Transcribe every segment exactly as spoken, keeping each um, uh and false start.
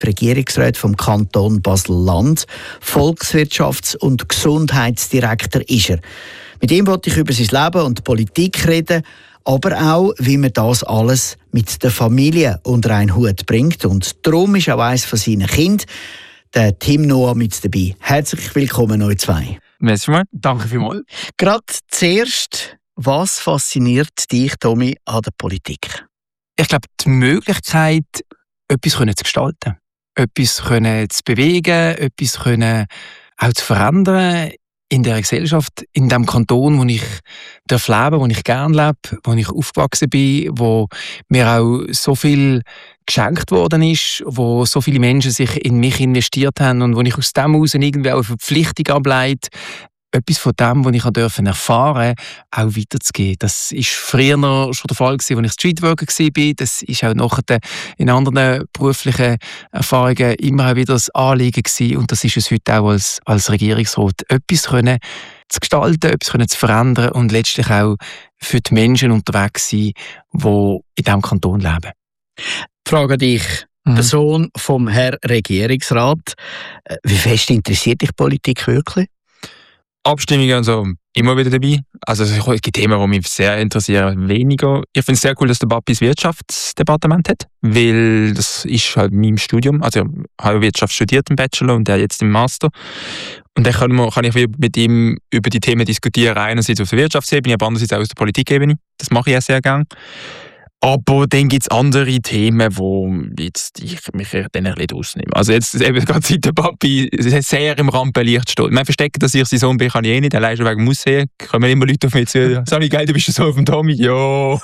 die Regierungsrätin vom Kanton Basel-Land. Volkswirtschafts- und Gesundheitsdirektor ist er. Mit ihm wollte ich über sein Leben und Politik reden, aber auch, wie man das alles mit der Familie unter einen Hut bringt. Und darum ist auch eines von seinen Kindern, der Tim Noah, mit dabei. Herzlich willkommen, euch zwei. Merci mal. Danke vielmals. Gerade zuerst, was fasziniert dich, Tommy, an der Politik? Ich glaube, die Möglichkeit, etwas zu gestalten, etwas zu bewegen, etwas auch zu verändern in der Gesellschaft, in dem Kanton, wo ich darf leben, wo ich gerne lebe, wo ich aufgewachsen bin, wo mir auch so viel geschenkt worden ist, wo so viele Menschen sich in mich investiert haben und wo ich aus dem heraus irgendwie auch eine Verpflichtung ableite, etwas von dem, was ich erfahren durfte, auch weiterzugeben. Das war früher schon der Fall, als ich Streetworker war. Das war auch nachher in anderen beruflichen Erfahrungen immer auch wieder das Anliegen gewesen. Und das ist es heute auch als, als Regierungsrat. Etwas können zu gestalten, etwas können zu verändern und letztlich auch für die Menschen unterwegs sein, die in diesem Kanton leben. Frage dich, mhm. der Sohn vom Herrn Regierungsrat. Wie fest interessiert dich Politik wirklich? Abstimmungen und so immer wieder dabei. Also es gibt Themen, die mich sehr interessieren, weniger. Ich finde es sehr cool, dass der Papi das Wirtschaftsdepartement hat, weil das ist halt mein Studium. Also ich habe Wirtschaft studiert im Bachelor und der jetzt im Master. Und dann kann, man, kann ich mit ihm über die Themen diskutieren, einerseits auf der Wirtschaftsebene, aber andererseits auch aus der Politikebene. Das mache ich auch sehr gerne. Aber dann gibt es andere Themen, wo jetzt ich mich dann ein bisschen rausnehme. Also jetzt eben gerade seit der Papi sehr im Rampenlicht steht. Man versteckt, dass ich sein Sohn bin, kann ich eh nicht. Allein schon wegen Museen kommen immer Leute auf mich zu. Sag ich, geil, du bist der Sohn von Tommy? Ja.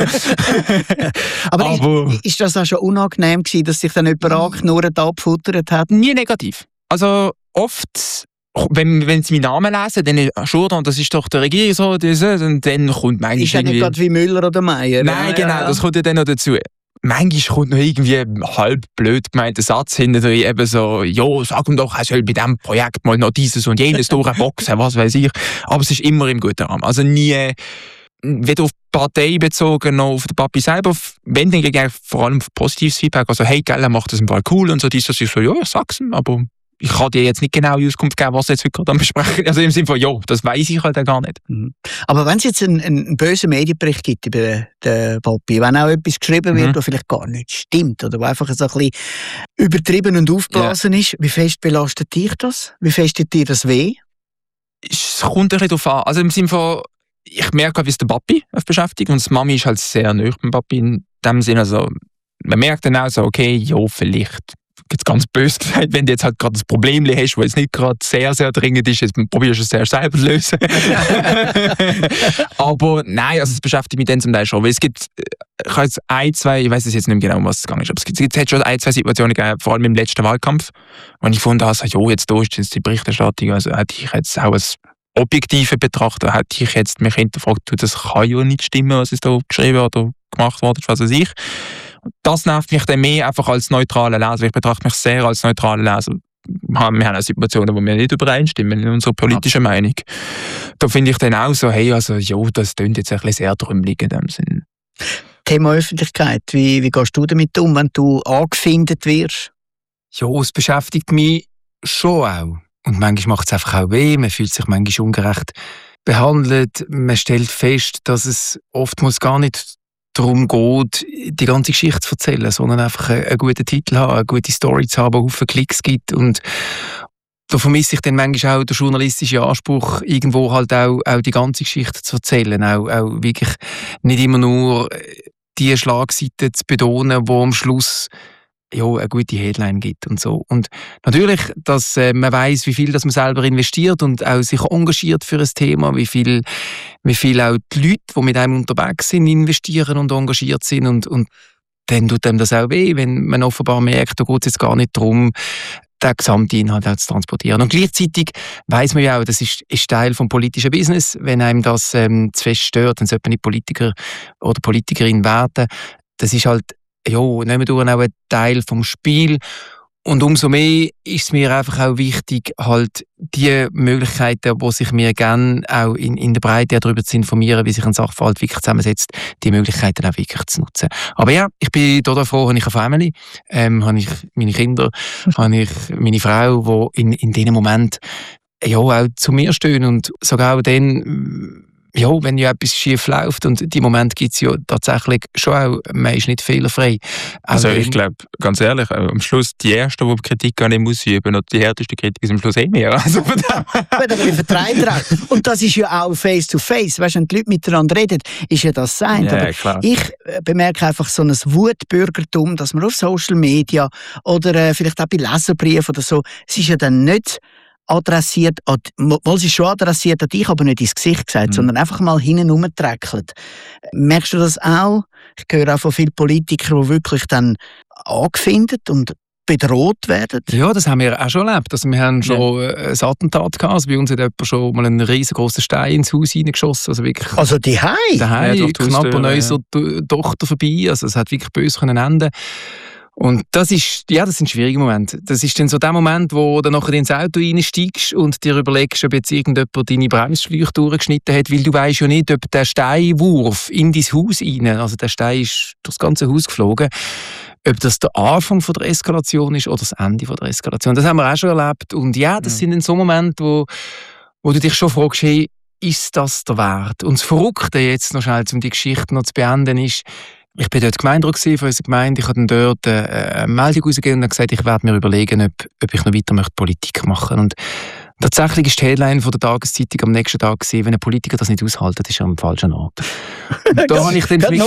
Aber, Aber ist, ist das auch schon unangenehm gewesen, dass sich dann jemand angeknurrt abgefuttert hat? Nie negativ. Also oft, wenn, wenn sie meinen Namen lesen, dann schon, und das ist doch der Regierungsrat, und dann kommt manchmal ist ja nicht gerade wie Müller oder Meier. Nein, ja, genau, ja. das kommt ja dann noch dazu. Manchmal kommt noch irgendwie ein halb blöd gemeinter Satz hinter drin, eben so, ja, sag ihm doch, er soll bei diesem Projekt mal noch dieses und jenes durchboxen, was weiß ich. Aber es ist immer im guten Rahmen. Also nie, weder auf die Partei bezogen noch auf den Papi selber. Wenn, dann kriege ich vor allem positives Feedback. Also, hey, geil, er macht das im Fall cool und so. Dies, das ist so, ja, ich sag's ihm, aber ich kann dir jetzt nicht genau Auskunft geben, was jetzt heute gerade am Besprechen. Also im Sinne von, ja, das weiss ich halt gar nicht. Mhm. Aber wenn es jetzt einen, einen bösen Medienbericht gibt über den Papi, wenn auch etwas geschrieben wird, mhm. was vielleicht gar nicht stimmt oder was einfach so ein bisschen übertrieben und aufgeblasen ja. ist, wie fest belastet dich das? Wie fest tut dir das weh? Es kommt ein bisschen darauf an. Also im Sinne von, ich merke, wie es der Papi beschäftigt und die Mami ist halt sehr nahe beim Papi in dem Sinne. Also man merkt dann auch so, okay, ja, vielleicht jetzt ganz böse gesagt, wenn du jetzt halt gerade das Problem hast, das jetzt nicht gerade sehr, sehr dringend ist, jetzt probierst du es sehr selber zu lösen. Aber nein, also es beschäftigt mich dann zum Teil schon, weil es gibt, ich habe jetzt ein, zwei, ich weiß jetzt nicht mehr genau, um was es gegangen ist, aber es gibt, es hat schon ein, zwei Situationen gegeben, vor allem im letzten Wahlkampf, wo ich gefunden habe, jo, jetzt da ist jetzt die Berichterstattung, also hätte ich jetzt auch als objektive Betrachter, hätte ich jetzt mich hinterfragt, das kann ja nicht stimmen, was ist da geschrieben oder gemacht worden ist, was weiß ich. Das nervt mich dann mehr einfach als neutraler Leser. Ich betrachte mich sehr als neutraler Leser. Wir haben auch Situationen, wo wir nicht übereinstimmen in unserer politischen ja. Meinung. Da finde ich dann auch so, hey, also, ja, das klingt jetzt ein bisschen sehr trümmelig in dem Sinn. Thema Öffentlichkeit, wie, wie gehst du damit um, wenn du angefindet wirst? Ja, es beschäftigt mich schon auch. Und manchmal macht es einfach auch weh, man fühlt sich manchmal ungerecht behandelt. Man stellt fest, dass es oftmals gar nicht darum geht, die ganze Geschichte zu erzählen, sondern einfach einen guten Titel haben, eine gute Story zu haben, die viele Klicks gibt. Und da vermisse ich dann manchmal auch den journalistischen Anspruch, irgendwo halt auch, auch die ganze Geschichte zu erzählen. Auch, auch wirklich nicht immer nur die Schlagseite zu betonen, die am Schluss ja, eine gute Headline gibt und so. Und natürlich, dass äh, man weiss, wie viel dass man selber investiert und auch sich engagiert für ein Thema, wie viel, wie viel auch die Leute, die mit einem unterwegs sind, investieren und engagiert sind und, und dann tut einem das auch weh, wenn man offenbar merkt, da geht es jetzt gar nicht darum, den gesamten Inhalt auch zu transportieren. Und gleichzeitig weiss man ja auch, das ist, ist Teil des politischen Business, wenn einem das ähm, zu fest stört, dann sollte man nicht Politiker oder Politikerin werden. Das ist halt ja, nehmen wir auch ein Teil vom Spiel. Und umso mehr ist es mir einfach auch wichtig, halt die Möglichkeiten, die sich mir gerne auch in, in der Breite darüber zu informieren, wie sich ein Sachverhalt wirklich zusammensetzt, die Möglichkeiten auch wirklich zu nutzen. Aber ja, ich bin total froh, habe ich eine Family, ähm, habe ich meine Kinder, habe ich meine Frau, die in, in diesem Moment ja, auch zu mir stehen und sogar auch dann, ja, wenn ja etwas schief läuft, und die Momente gibt es ja tatsächlich schon auch, man ist nicht fehlerfrei. Also ich glaube, ganz ehrlich, am Schluss die Ersten, die Kritik an ihm ausüben, und die härteste Kritik ist am Schluss eh mehr. Also von dem. Und das ist ja auch face-to-face. Weißt du, wenn die Leute miteinander reden, ist ja das sein. Ja, aber klar. Ich bemerke einfach so ein Wutbürgertum, dass man auf Social Media oder äh, vielleicht auch bei Leserbriefen oder so, es ist ja dann nicht adressiert, an, mal sie schon adressiert an dich, aber nicht ins Gesicht gesagt, mhm. sondern einfach mal hinten rumgeträckelt. Merkst du das auch? Ich höre auch von vielen Politikern, die wirklich dann angefindet und bedroht werden. Ja, das haben wir auch schon erlebt. Also wir haben schon ja. ein Attentat gehabt. Also bei uns hat jemand schon mal einen riesengroßen Stein ins Haus reingeschossen. Also wirklich. Also die Hei? Daheim, ja, knapp an unserer ja. Tochter vorbei. Also es hat wirklich böse können enden. Und das ist, ja, das sind schwierige Momente. Das ist dann so der Moment, wo du nachher ins Auto reinsteigst und dir überlegst, ob jetzt irgendjemand deine Bremsschläuche durchgeschnitten hat, weil du weisst ja nicht, ob der Steinwurf in dein Haus rein, also der Stein ist durchs ganze Haus geflogen, ob das der Anfang von der Eskalation ist oder das Ende von der Eskalation. Das haben wir auch schon erlebt. Und ja, das mhm. sind dann so Momente, wo, wo du dich schon fragst, hey, ist das der Wert? Und das Verrückte jetzt noch schnell, um die Geschichte noch zu beenden, ist, ich war dort Gemeinderat von unserer Gemeinde. Ich habe dann dort eine Meldung rausgegeben und gesagt, ich werde mir überlegen, ob, ob ich noch weiter möchte Politik machen möchte. Tatsächlich war die Headline von der Tageszeitung am nächsten Tag gewesen, wenn ein Politiker das nicht aushält, ist er am falschen Ort. Da habe ich dann für mich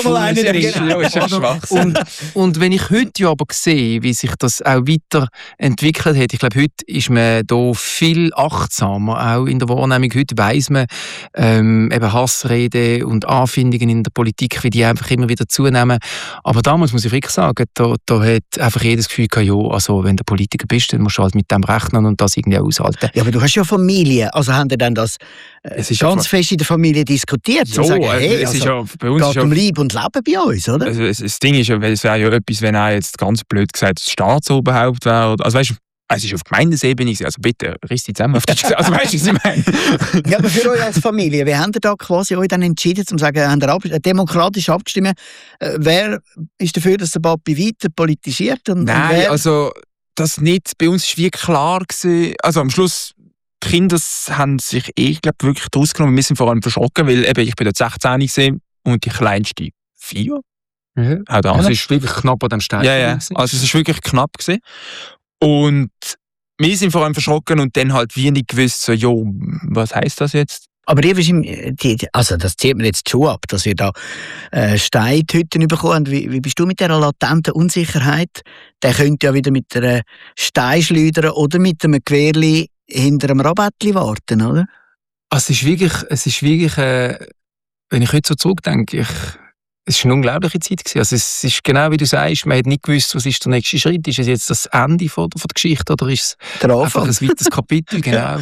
und, und wenn ich heute aber sehe, wie sich das auch weiterentwickelt hat, ich glaube, heute ist man da viel achtsamer, auch in der Wahrnehmung. Heute weiss man, ähm, eben Hassrede und Anfindungen in der Politik, wie die einfach immer wieder zunehmen. Aber damals muss ich wirklich sagen, da, da hat einfach jedes Gefühl gehabt, ja, also wenn du Politiker bist, dann musst du halt mit dem rechnen und das irgendwie aushalten. Ja, aber du hast ja Familie, also haben die dann das äh, es ist ganz fest in der Familie diskutiert? So, und sagen, hey, es also, ist ja, bei uns geht ist ja, um Leib und Leben bei uns, oder? Also, das Ding ist ja, es wäre ja etwas, wenn er jetzt ganz blöd gesagt das Staatsoberhaupt wäre. Also weißt du, es ist auf Gemeindesebene, also bitte, riss die zusammen. Also weißt du, was ich meine? Ja, aber für euch als Familie, wie habt ihr da quasi euch dann entschieden, um zu sagen, habt ihr ab, demokratisch abgestimmt, äh, wer ist dafür, dass der Papi weiter politisiert? Und, Nein, und wer? also das nicht. Bei uns war wie klar gewesen, also am Schluss, die Kinder haben sich eh, glaub, wirklich daraus genommen. Wir sind vor allem verschrocken, weil eben, ich bin dort sechzehn gewesen und die kleinste vier. Mhm. Auch da. Also es ist wirklich knapp an dem Stein. Ja, ja. Also es ist wirklich knapp gewesen. Und wir sind vor allem verschrocken und dann halt wie nicht gewusst, so, jo, was heisst das jetzt? Aber ihr, die, also das zieht mir jetzt schon ab, dass ihr da äh, Steinhütten bekommt. Wie, wie bist du mit dieser latenten Unsicherheit? Der könnte ja wieder mit einer Steinschleuder oder mit einem Gewehrli hinter einem Rabattli warten, oder? Also es ist wirklich, es ist wirklich äh, wenn ich heute so zurückdenke, ich, es war eine unglaubliche Zeit gewesen. Also es ist genau wie du sagst, man hat nicht gewusst, was ist der nächste Schritt. Ist es jetzt das Ende von, von der Geschichte oder ist es einfach ein weiteres Kapitel? Genau.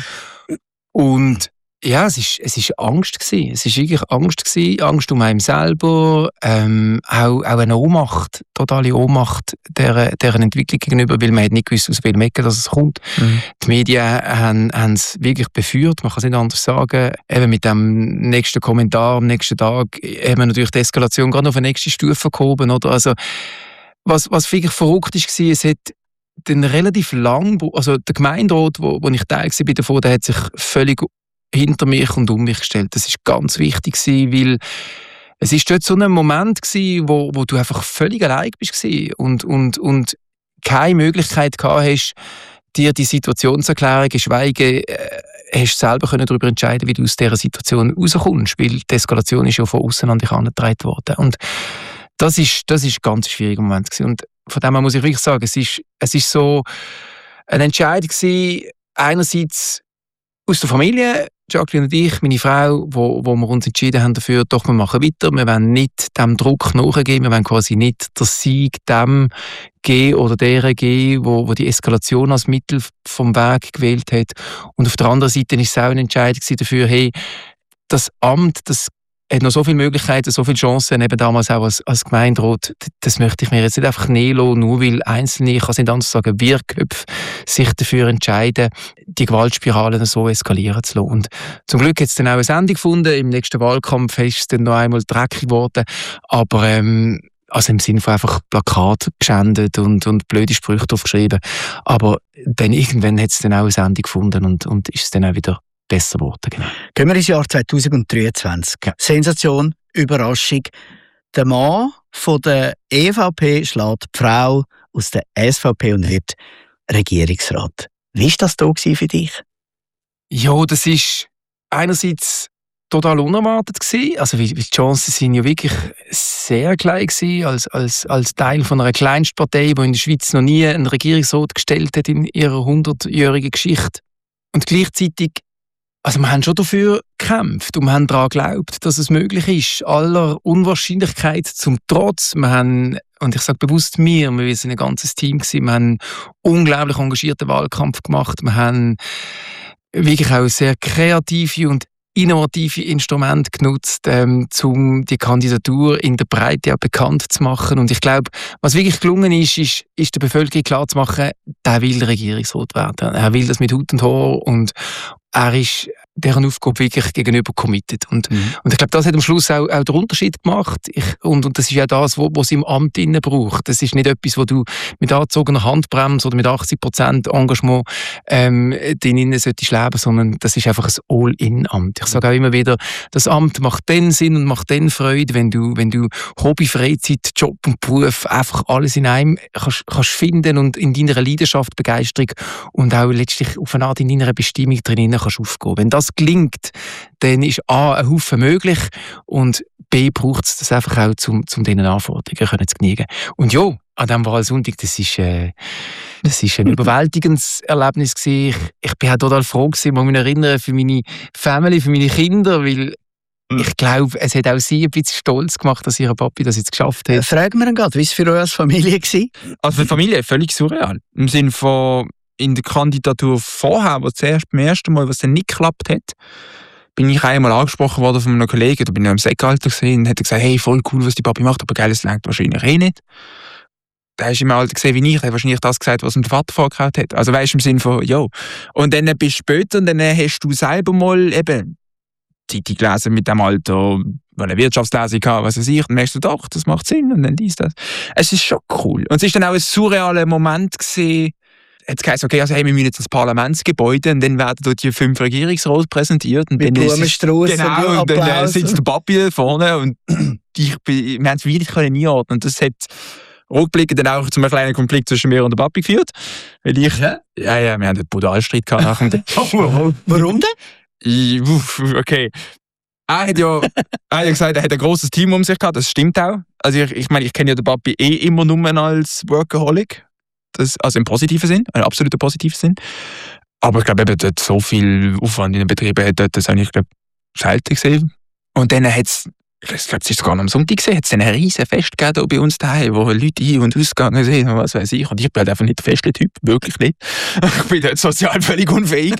Und ja, es ist, es ist Angst gewesen. Es ist wirklich Angst gewesen. Angst um einen selber, ähm, auch, auch eine Ohnmacht, totale Ohnmacht deren, deren Entwicklung gegenüber, weil man hat nicht gewusst, aus welchem Ecke dass es kommt. Mhm. Die Medien haben, haben es wirklich beführt, man kann es nicht anders sagen. Eben mit dem nächsten Kommentar am nächsten Tag haben wir natürlich die Eskalation gerade auf eine nächste Stufe gehoben, oder? Also, was, was wirklich verrückt ist, war, es hat dann relativ lang, also der Gemeinderat, wo, wo ich Teil war davon, der hat sich völlig hinter mich und um mich gestellt. Das war ganz wichtig, weil es ist dort so ein Moment gewesen, wo, wo du einfach völlig allein bist und, und, und keine Möglichkeit gehabt hast, dir die Situation zu erklären, geschweige äh, hast selber können darüber entscheiden, wie du aus dieser Situation rauskommst, weil die Eskalation ist ja von außen an dich herangetragen worden. Und das ist, das ist ein ganz schwieriger Moment gewesen. Und von dem her muss ich wirklich sagen, es ist, es ist so eine Entscheidung gewesen, einerseits aus der Familie, Jacqueline und ich, meine Frau, wo, wo wir uns entschieden haben dafür, doch, wir machen weiter, wir wollen nicht dem Druck nachgeben, wir wollen quasi nicht den Sieg dem geben oder deren geben, wo, wo die Eskalation als Mittel vom Weg gewählt hat. Und auf der anderen Seite war es auch eine Entscheidung dafür, hey, das Amt, das hat noch so viele Möglichkeiten, so viele Chancen, eben damals auch als, als Gemeinderat. Das möchte ich mir jetzt nicht einfach nehmen lassen, nur weil Einzelne, ich kann es nicht anders sagen, Wirrköpfe sich dafür entscheiden, die Gewaltspiralen so eskalieren zu lassen. Und zum Glück hat es dann auch ein Ende gefunden. Im nächsten Wahlkampf ist es dann noch einmal dreckig geworden. Aber ähm, also im Sinne von einfach Plakate geschändet und, und blöde Sprüche drauf geschrieben. Aber dann irgendwann hat es dann auch ein Ende gefunden und, und ist es dann auch wieder besser geworden. Genau. Gehen wir ins Jahr zwanzig dreiundzwanzig. Ja. Sensation, Überraschung. Der Mann von der E V P schlägt die Frau aus der S V P und wird Regierungsrat. Wie war das da für dich? Ja, das ist einerseits total unerwartet gewesen. Also die Chancen sind ja wirklich sehr klein gewesen, als, als, als Teil von einer Kleinstpartei, die in der Schweiz noch nie einen Regierungsrat gestellt hat in ihrer hundertjährigen Geschichte. Und gleichzeitig, also wir haben schon dafür gekämpft und wir haben daran geglaubt, dass es möglich ist. Aller Unwahrscheinlichkeit zum Trotz. Wir haben, und ich sage bewusst wir, wir sind ein ganzes Team gewesen, wir haben einen unglaublich engagierten Wahlkampf gemacht. Wir haben wirklich auch sehr kreative und innovative Instrumente genutzt, ähm, um die Kandidatur in der Breite auch bekannt zu machen. Und ich glaube, was wirklich gelungen ist, ist, ist der Bevölkerung klarzumachen, der will Regierungsrat werden. Er will das mit Hut und Haar und er ist deren Aufgabe wirklich gegenüber committed. Und, mhm. und ich glaube, das hat am Schluss auch, auch den Unterschied gemacht. Ich, und, und das ist ja das, was es im Amt innen braucht. Das ist nicht etwas, wo du mit angezogener Handbremse oder mit achtzig Prozent Engagement ähm, drinnen solltest leben, sondern das ist einfach ein All-in-Amt. Ich sage auch immer wieder, das Amt macht dann Sinn und macht dann Freude, wenn du, wenn du Hobby, Freizeit, Job und Beruf einfach alles in einem kannst, kannst finden und in deiner Leidenschaft, Begeisterung und auch letztlich auf eine Art in deiner Bestimmung drinnen kannst aufgehen. Wenn das gelingt, dann ist A, ein Haufen möglich und B, braucht es das einfach auch, um, um diesen Anforderungen zu genügen. Und ja, an diesem Wahlsonntag, das ist, äh, das ist ein überwältigendes Erlebnis gewesen. Ich, ich bin auch total froh gewesen, muss mich erinnern, für meine Family, für meine Kinder, weil ich glaube, es hat auch sie ein bisschen stolz gemacht, dass ihr Papi das jetzt geschafft hat. Fragen wir ihn gerade, wie war es für euch als Familie gewesen? Also für die Familie völlig surreal. Im Sinne von in der Kandidatur vorher, wo zuerst beim ersten Mal, was dann nicht geklappt hat, bin ich einmal angesprochen worden von einem Kollegen, da bin ich im Säckealter gesehen und hat gesagt, hey, voll cool, was die Papi macht, aber geil, es reicht wahrscheinlich eh nicht. Der ist im Alter gesehen wie ich, der hat wahrscheinlich das gesagt, was ihm der Vater vorgekaut hat. Also weißt du, im Sinne von, jo. Und dann bist du später und dann hast du selber mal eben Zeitung gelesen mit dem Alter, eine Wirtschaftslesung gehabt, was weiß ich, dann merkst du, doch, das macht Sinn und dann dies, das. Es ist schon cool. Und es ist dann auch ein surrealer Moment gewesen, jetzt heisst okay, also hey, wir müssen jetzt das Parlamentsgebäude und dann werden dort die fünf Regierungsräte präsentiert und mit dann Blumenstrauß genau, und dann äh, sitzt der Papi da vorne und ich, wir haben es wieder nicht einordnen und das hat rückblickend dann auch zu einem kleinen Konflikt zwischen mir und der Papi geführt, weil ich, ja, ja, ja wir haben einen Brutalstreit gehabt nach dem Warum denn? Ich, okay. Er hat ja er hat gesagt, er hat ein grosses Team um sich gehabt, das stimmt auch. Also ich, ich meine, ich kenne ja den Papi eh immer nur als Workaholic. Das, also im positiven Sinn, im absoluten positiven Sinn. Aber ich glaube, er hat so viel Aufwand in den Betrieben, hat das eigentlich, glaube ich, selten gesehen. Und dann hat es, ich glaube, es ist sogar noch am Sonntag gesehen, hat es ein riesen Fest gegeben bei uns daheim, wo Leute ein- und ausgegangen sind und was weiß ich. Und ich bin halt einfach nicht der Festli-Typ, wirklich nicht. Ich bin dort sozial völlig unfähig.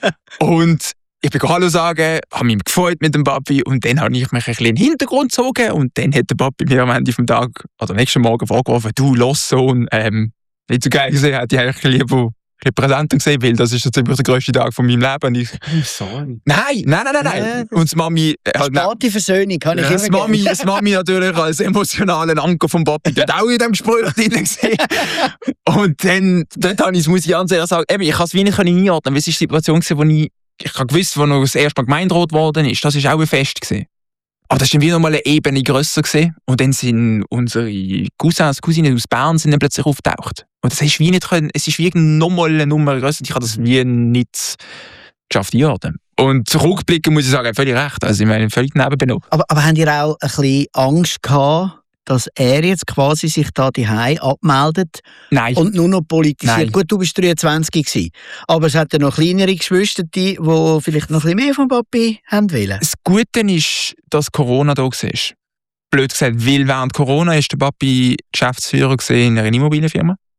Und ich bin Hallo sagen, habe mich gefreut mit dem Papi und dann habe ich mich ein bisschen in den Hintergrund gezogen und dann hat der Papi mir am Ende vom Tag, oder nächsten Morgen vorgeworfen, du, los Sohn, ähm, nicht so geil gesehen, hätte ich eigentlich lieber präsenter gesehen, weil das ist jetzt der grösste Tag von meinem Leben. Und ich, Sorry. Nein, nein, nein, nein, nein. Ja, und das Mami... Äh, halt, Sparte Versöhnung, kann ich ja, das, immer Mami, das Mami natürlich als emotionalen Anker vom Papi, der hat auch in diesem Gespräch drin gesehen. Und dann, dort habe ich, muss ich ganz ehrlich sagen, eben, ich kann es wie nicht einordnen, weil es ist die Situation gewesen, wo ich, ich habe gewusst, wo noch das erste Mal Gemeinderat geworden ist, das war auch ein Fest gewesen. Aber das war dann wieder mal eine Ebene grösser gewesen. Und dann sind unsere Cousins, Cousinen aus Bern sind dann plötzlich aufgetaucht. Und das ist wie nicht können, es ist wie nochmal eine Nummer grösser. Ich habe das wie nicht geschafft einordnen. Und zurückblicken muss ich sagen, völlig recht. Also ich meine, völlig nebenbenommen. Aber, aber habt ihr auch ein bisschen Angst gehabt, dass er jetzt quasi sich da daheim abmeldet Nein. und nur noch politisiert? Nein. Gut, du bist dreiundzwanzig gewesen, aber es hat ja noch kleinere Geschwister, die vielleicht noch ein bisschen mehr vom Papi haben wollen. Das Gute ist, dass Corona da war. Blöd gesagt, weil während Corona ist der Papi Geschäftsführer in einer Immobilienfirma.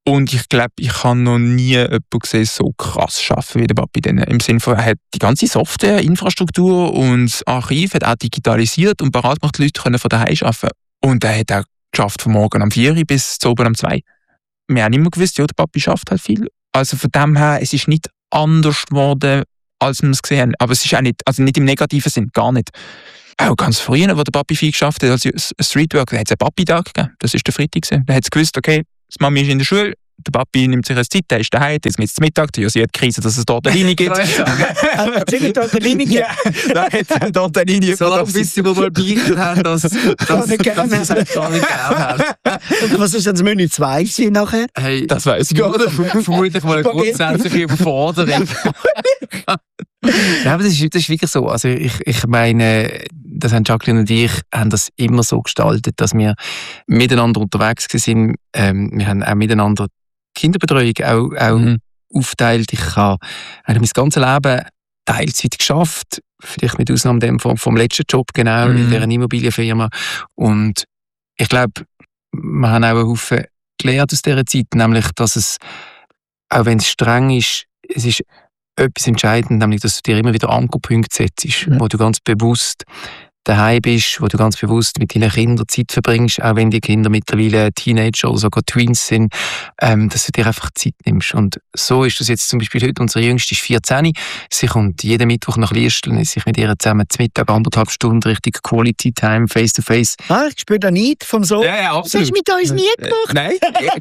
Und ich glaube, ich habe noch nie jemanden gesehen, so krass arbeiten wie der Papi. Im Sinne von, er hat die ganze Software, Infrastruktur und das Archiv hat auch digitalisiert und parat gemacht, die Leute können von daheim arbeiten. Und er hat auch geschafft von morgen um vier Uhr bis zu oben um zwei Uhr. Wir haben immer gewusst, ja, der Papi schafft halt viel. Also von dem her, es ist nicht anders geworden, als wir es gesehen haben. Aber es ist auch nicht, also nicht im negativen Sinn, gar nicht. Auch ganz früher, wo der Papi viel geschafft hat, also Streetwork, da hat es einen Papi-Tag gegeben. Das war der Freitag. Da hat es gewusst, okay, die Mami ist in der Schule, der Papi nimmt sich eine Zeit, der ist daheim, jetzt gibt es Mittag, die Josi hat Krise, dass es dort eine Linie gibt. Erzähl dort eine Linie. Ja, da hat es dort eine Linie. So lange, bis sie mal beichten haben, dass, dass, dass sie es gar nicht gegeben haben. Und was ist denn das Menü zwei gewesen nachher? Hey, das weiss ich gar nicht. Vermutlich mal eine grundsätzliche Überforderung. Ja, aber das ist, das ist wirklich so. Also ich, ich meine, das haben Jacqueline und ich haben das immer so gestaltet, dass wir miteinander unterwegs waren. Ähm, wir haben auch miteinander Kinderbetreuung auch, auch mhm. aufteilt. Ich habe mein ganzes Leben Teilzeit geschafft, vielleicht mit Ausnahme dem vom, vom letzten Job, genau, mhm. in dieser Immobilienfirma. Und ich glaube, wir haben auch einen Haufen gelernt aus dieser Zeit, nämlich, dass es, auch wenn es streng ist, es ist etwas entscheidend, nämlich, dass du dir immer wieder Ankerpunkte setzt, mhm. wo du ganz bewusst daheim bist, wo du ganz bewusst mit deinen Kindern Zeit verbringst, auch wenn die Kinder mittlerweile Teenager oder sogar Twins sind, ähm, dass du dir einfach Zeit nimmst. Und so ist das jetzt zum Beispiel heute. Unsere Jüngste ist vierzehn. Sie kommt jeden Mittwoch nach Liesteln, sich mit ihr zusammen zum Mittag anderthalb Stunden richtig Quality Time, face to face. Ah, ich spüre da nicht vom so. Ja, ja, das hast du mit uns nie gemacht. Nein,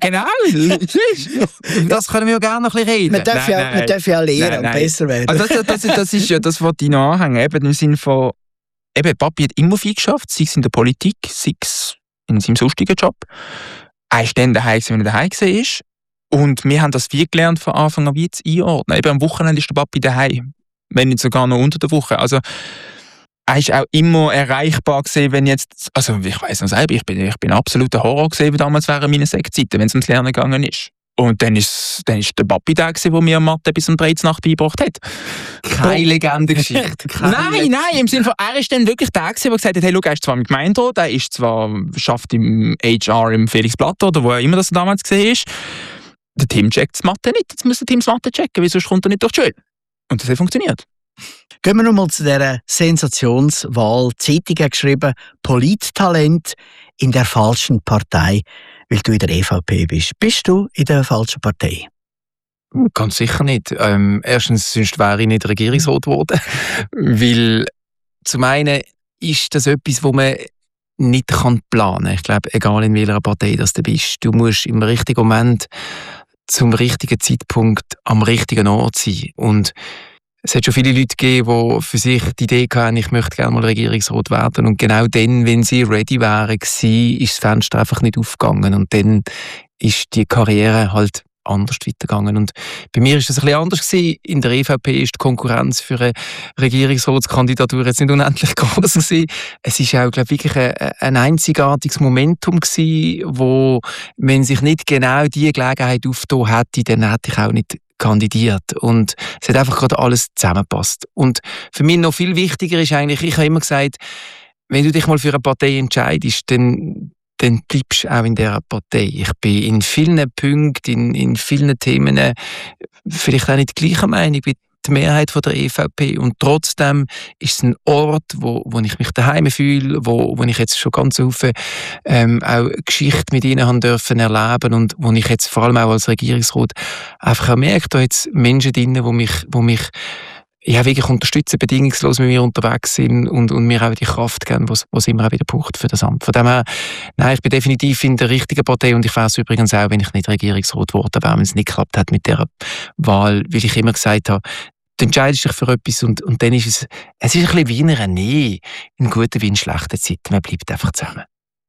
genau. Das können wir ja gerne noch ein bisschen reden. Man darf, nein, ja, nein. Man darf ja lernen nein, nein. und besser werden. Also das, das, das, das ist ja das, was ich noch anhänge, eben im Sinne von eben, Papi hat immer viel geschafft, sei es in der Politik, sei es in seinem sonstigen Job. Er ist dann daheim, wenn er daheim war. Und wir haben das viel gelernt von Anfang an, wie zu einordnen. Eben am Wochenende ist der Papi daheim, wenn nicht sogar noch unter der Woche. Also er ist auch immer erreichbar gewesen, wenn jetzt, also ich weiss noch selber, ich bin, ich bin absoluter Horror gewesen, damals während meiner Sektzeiten, wenn es ums Lernen gegangen ist. Und dann ist, dann ist der Papi der, der mir Mathe bis um drei Uhr Nacht beigebracht hat. Keine Legendengeschichte. Nein, nein, im Sinne von, er ist dann wirklich der, der gesagt hat, hey, schau, er ist zwar im Gemeinderat, er ist zwar, schafft im H R im Felix Blatter oder wo er immer das damals gesehen ist. Der Tim checkt das Mathe nicht, jetzt muss der Tim das Mathe checken, weil sonst kommt er nicht durch die Schule. Und das hat funktioniert. Gehen wir nochmal zu dieser Sensationswahl. Die Zeitung hat geschrieben, Polittalent in der falschen Partei, weil du in der E V P bist. Bist du in der falschen Partei? Ganz sicher nicht. Ähm, erstens, sonst wäre ich nicht Regierungsrat geworden. Weil zum einen ist das etwas, wo man nicht planen kann. Ich glaube, egal in welcher Partei das du bist, du musst im richtigen Moment zum richtigen Zeitpunkt am richtigen Ort sein. Und es hat schon viele Leute gegeben, die für sich die Idee hatten, ich möchte gerne mal Regierungsrat werden. Und genau dann, wenn sie ready wären, ist das Fenster einfach nicht aufgegangen. Und dann ist die Karriere halt anders weitergegangen. Und bei mir ist das ein bisschen anders gewesen. In der E V P ist die Konkurrenz für eine Regierungsratskandidatur jetzt nicht unendlich groß gewesen. Es ist auch, glaube ich, wirklich ein, ein einzigartiges Momentum gewesen, wo, wenn sich nicht genau diese Gelegenheit aufgetan hätte, dann hätte ich auch nicht kandidiert. Und es hat einfach gerade alles zusammengepasst. Und für mich noch viel wichtiger ist eigentlich, ich habe immer gesagt, wenn du dich mal für eine Partei entscheidest, dann, dann bleibst du auch in dieser Partei. Ich bin in vielen Punkten, in, in vielen Themen vielleicht auch nicht gleicher Meinung wie die Mehrheit von der E V P. Und trotzdem ist es ein Ort, wo, wo ich mich daheim fühle, wo, wo ich jetzt schon ganz viele ähm, auch Geschichte mit ihnen haben dürfen erleben und wo ich jetzt vor allem auch als Regierungsrat einfach auch merke, da jetzt Menschen drin, die mich, wo mich ja, wirklich unterstützen, bedingungslos mit mir unterwegs sind und, und mir auch die Kraft geben, was es immer auch wieder braucht für das Amt. Von dem her, nein, ich bin definitiv in der richtigen Partei und ich wäre es übrigens auch, wenn ich nicht Regierungsrat geworden wäre, wenn es nicht geklappt hat mit dieser Wahl, weil ich immer gesagt habe, du entscheidest dich für etwas und, und dann ist es, es ist ein bisschen wie in einer Nähe, in guten wie in schlechten Zeiten, man bleibt einfach zusammen.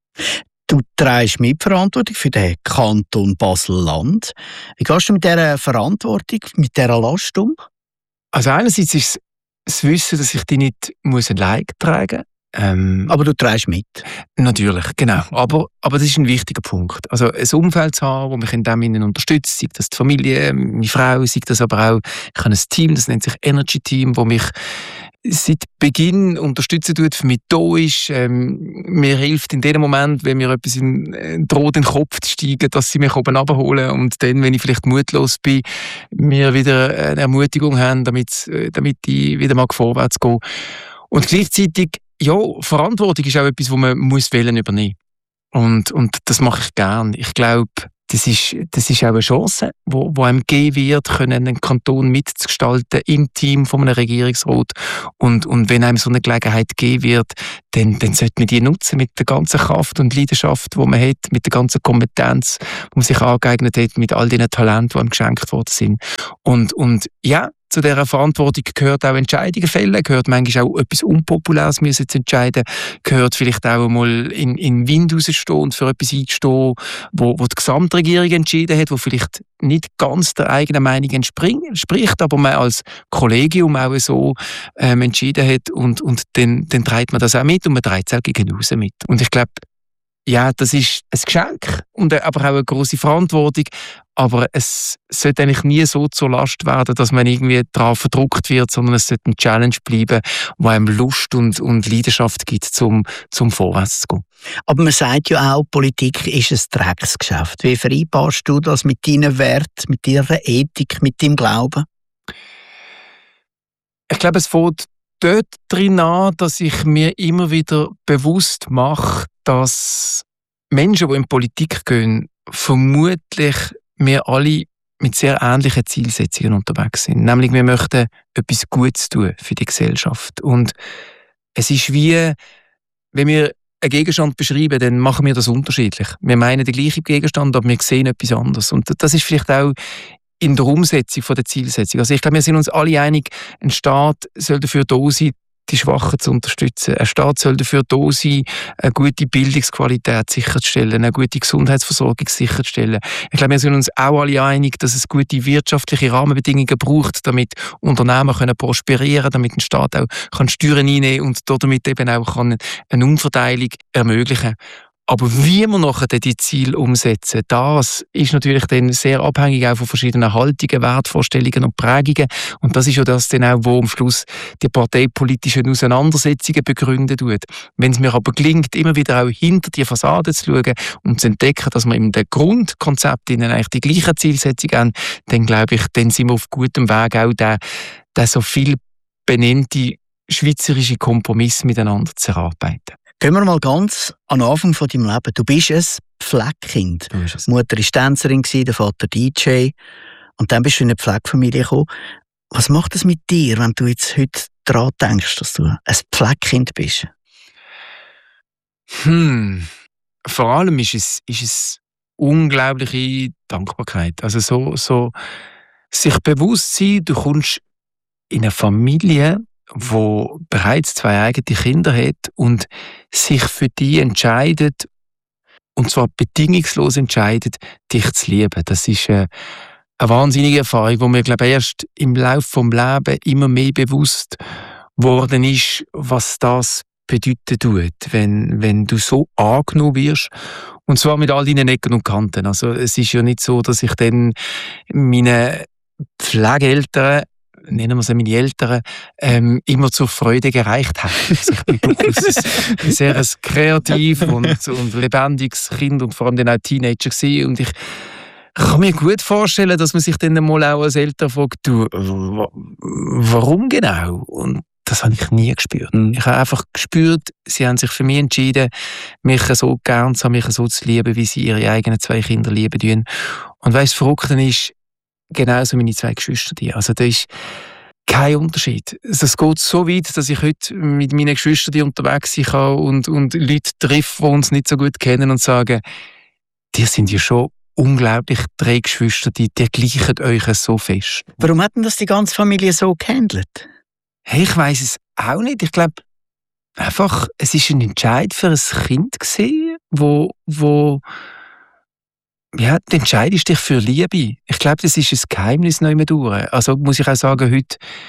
Du trägst Mitverantwortung für den Kanton Basel-Land. Wie gehst du mit dieser Verantwortung, mit dieser Last um? Also einerseits ist es das Wissen, dass ich die nicht muss allein tragen muss. Ähm, Aber du trägst mit. Natürlich, genau. Aber, aber das ist ein wichtiger Punkt. Also ein Umfeld zu haben, das mich in dem Sinne unterstützt, sei das die Familie, meine Frau, sei das aber auch, ich habe ein Team, das nennt sich Energy Team, das mich seit Beginn unterstützen tut, für mich da ist, ähm, mir hilft in dem Moment, wenn mir etwas in, äh, droht, in den Kopf zu steigen, dass sie mich oben abholen und dann, wenn ich vielleicht mutlos bin, mir wieder eine Ermutigung haben, damit, äh, damit ich wieder mal vorwärts gehe. Und gleichzeitig, ja, Verantwortung ist auch etwas, das man muss wählen übernehmen. Und, und das mache ich gern. Ich glaube, das ist, das ist auch eine Chance, wo, wo einem gegeben wird, können einen Kanton mitzugestalten im Team von einem Regierungsrat. Und, und wenn einem so eine Gelegenheit gegeben wird, dann, dann sollte man die nutzen mit der ganzen Kraft und Leidenschaft, die man hat, mit der ganzen Kompetenz, die man sich angeeignet hat, mit all den Talenten, die einem geschenkt worden sind. Und, und ja, zu dieser Verantwortung gehört auch Entscheidungen fällen, gehört manchmal auch etwas Unpopuläres müssen zu entscheiden, gehört vielleicht auch mal in, in Wind rausstehen und für etwas einzustehen, wo, wo die Gesamtregierung entschieden hat, wo vielleicht nicht ganz der eigenen Meinung entspricht, aber man als Kollegium auch so ähm, entschieden hat und, und dann, dann trägt man das auch mit und man trägt es auch gegen aussen mit. Und ich glaube, ja, das ist ein Geschenk, und aber auch eine grosse Verantwortung. Aber es sollte eigentlich nie so zur Last werden, dass man irgendwie daran verdruckt wird, sondern es sollte eine Challenge bleiben, die einem Lust und, und Leidenschaft gibt, zum, zum vorwärts zu gehen. Aber man sagt ja auch, Politik ist ein Drecksgeschäft. Wie vereinbarst du das mit deinen Werten, mit deiner Ethik, mit deinem Glauben? Ich glaube, es fängt dort drin an, dass ich mir immer wieder bewusst mache, dass Menschen, die in Politik gehen, vermutlich wir alle mit sehr ähnlichen Zielsetzungen unterwegs sind. Nämlich, wir möchten etwas Gutes tun für die Gesellschaft. Und es ist wie, wenn wir einen Gegenstand beschreiben, dann machen wir das unterschiedlich. Wir meinen den gleichen Gegenstand, aber wir sehen etwas anderes. Und das ist vielleicht auch in der Umsetzung der Zielsetzung. Also ich glaube, wir sind uns alle einig, ein Staat soll dafür da sein, die Schwachen zu unterstützen. Ein Staat soll dafür da sein, eine gute Bildungsqualität sicherzustellen, eine gute Gesundheitsversorgung sicherzustellen. Ich glaube, wir sind uns auch alle einig, dass es gute wirtschaftliche Rahmenbedingungen braucht, damit Unternehmen können prosperieren, damit ein Staat auch kann Steuern einnehmen und damit eben auch kann eine Umverteilung ermöglichen. Aber wie wir nachher die Ziele umsetzen, das ist natürlich dann sehr abhängig auch von verschiedenen Haltungen, Wertvorstellungen und Prägungen. Und das ist ja das dann auch, wo am Schluss die parteipolitischen Auseinandersetzungen begründet wird. Wenn es mir aber gelingt, immer wieder auch hinter die Fassade zu schauen und zu entdecken, dass wir in den Grundkonzepten eigentlich die gleichen Zielsetzungen haben, dann glaube ich, dann sind wir auf gutem Weg, auch den, den so viel benannten schweizerischen Kompromiss miteinander zu erarbeiten. Gehen wir mal ganz an den Anfang von deinem Leben. Du bist ein Pflegekind. Die Mutter war Tänzerin, der Vater D J. Und dann bist du in eine Pflegefamilie gekommen. Was macht das mit dir, wenn du jetzt heute daran denkst, dass du ein Pflegekind bist? Hm. Vor allem ist es, ist es unglaubliche Dankbarkeit. Also so, so sich bewusst sein, du kommst in eine Familie, wo bereits zwei eigene Kinder hat und sich für die entscheidet, und zwar bedingungslos entscheidet, dich zu lieben. Das ist eine, eine wahnsinnige Erfahrung, die mir, glaube ich, erst im Laufe des Lebens immer mehr bewusst worden ist, was das bedeuten tut, wenn, wenn du so angenommen wirst. Und zwar mit all deinen Ecken und Kanten. Also es ist ja nicht so, dass ich dann meine Pflegeeltern, nennen wir es meine Eltern, ähm, immer zur Freude gereicht haben. Also ich bin durchaus ein sehr ein kreativ und, und lebendiges Kind und vor allem dann auch Teenager gewesen. Und ich kann mir gut vorstellen, dass man sich dann mal auch als Eltern fragt, du, warum genau? Und das habe ich nie gespürt. Mhm. Ich habe einfach gespürt, sie haben sich für mich entschieden, mich so gern zu haben, mich so zu lieben, wie sie ihre eigenen zwei Kinder lieben tun. Und weißt du, Verrückte ist, genauso meine zwei Geschwister. Also da ist kein Unterschied. Es geht so weit, dass ich heute mit meinen Geschwistern unterwegs sein kann und, und Leute treffe, die uns nicht so gut kennen und sagen, die sind ja schon unglaublich drei Geschwister, die, die gleichen euch so fest. Warum hat denn das die ganze Familie so gehandelt? Hey, ich weiss es auch nicht. Ich glaube, einfach, es ist ein Entscheid für ein Kind gewesen, wo, wo ja, du entscheidest dich für Liebe. Ich glaube, das ist ein Geheimnis noch immer durch. Also muss ich auch sagen, heute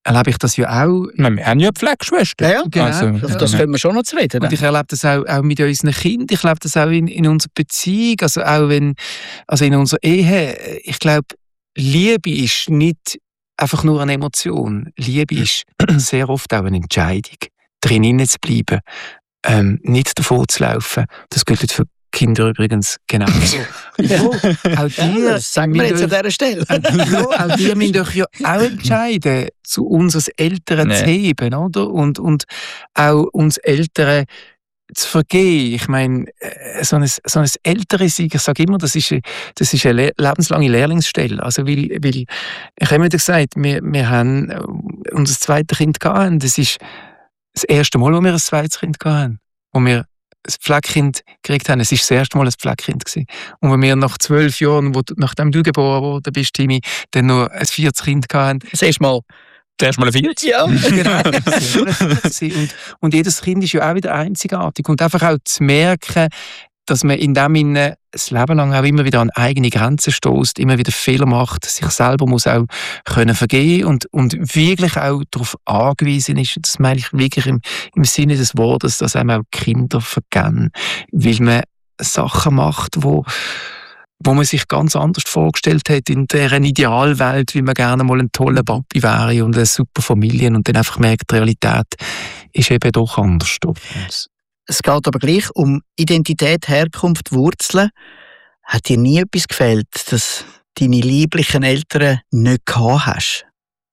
erlebe ich das ja auch. Nein, wir haben ja Pflegeschwestern. Ja, ja. Genau. Also, Das, das können wir schon noch zu reden. Und ich erlebe das auch, auch mit unseren Kindern, ich erlebe das auch in, in unserer Beziehung, also auch wenn, also in unserer Ehe. Ich glaube, Liebe ist nicht einfach nur eine Emotion. Liebe ist sehr oft auch eine Entscheidung, drin zu bleiben, ähm, nicht davor zu laufen. Das gilt für Kinder übrigens genauso. Ja, auch die, Ja, das sagen wir jetzt an dieser Stelle. ja, auch die müssen doch ja auch entscheiden, zu uns Eltern Nee. zu heben, oder? Und, und auch uns Eltern zu vergeben. Ich meine, äh, so ein, so ein ältere Sein, ich sage immer, das ist, eine- das ist eine le- lebenslange Lehrlingsstelle. Also, weil, weil ich habe immer gesagt, wir, wir haben äh, unser zweites Kind gehabt. Das ist das erste Mal, wo wir ein zweites Kind hatten. Wo wir ein Pflegekind gekriegt haben. Es war das erste Mal ein Pflegekind gewesen. Und wenn wir nach zwölf Jahren, wo, du- nachdem du geboren worden bist, Timmy, dann noch ein viertes Kind hatten. Das erste Mal. Zuerst mal ein vierzig. Ja. Genau. und, und jedes Kind ist ja auch wieder einzigartig. Und einfach auch zu merken, dass man in dem Sinne das Leben lang auch immer wieder an eigene Grenzen stößt, immer wieder Fehler macht, sich selber muss auch können vergeben und, und wirklich auch darauf angewiesen ist, das meine ich wirklich im, im Sinne des Wortes, dass einem auch Kinder vergeben, weil man Sachen macht, wo wo man sich ganz anders vorgestellt hat in deren Idealwelt, wie man gerne mal ein toller Papi wäre und eine super Familie und dann einfach merkt, die Realität ist eben doch anders. Es geht aber gleich um Identität, Herkunft, Wurzeln. Hat dir nie etwas gefehlt, dass deine lieblichen Eltern nicht gehabt hast?